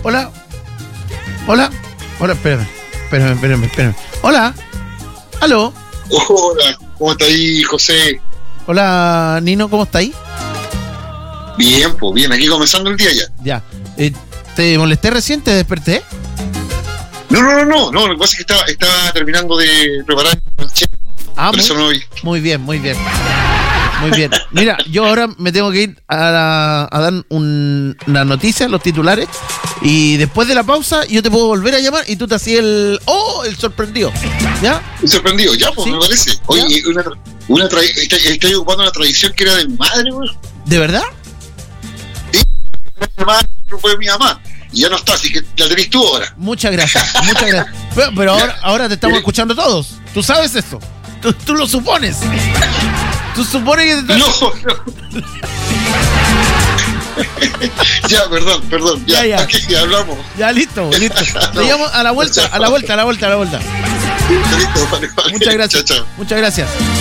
Hola. Hola. Hola, espérame. Hola. Aló. Hola, ¿cómo está ahí, José? Hola, Nino, ¿cómo está ahí? Bien, pues bien, aquí comenzando el día ya. Ya. ¿Te molesté recién? ¿Te desperté? No, lo que pasa es que estaba terminando de preparar el chef. Por eso no vi. Muy bien. Muy bien. Mira, yo ahora me tengo que ir a dar una noticia, los titulares, y después de la pausa yo te puedo volver a llamar y tú te hacías el sorprendido. ¿Ya? El sorprendido, ya, pues, ¿sí? Me parece. Oye, estoy ocupando una tradición que era de mi madre, güey. ¿De verdad? Sí, mi mamá fue mi mamá. Y ya no está, así que la tenés tú ahora. Muchas gracias. Pero ahora te estamos escuchando todos. ¿Tú sabes eso? Tú lo supones. Tú supones que te estás... No. Ya, perdón. Ya. Aquí hablamos. Ya, listo. Te llamo a la vuelta. Listo, vale. Muchas gracias. Chao. Muchas gracias.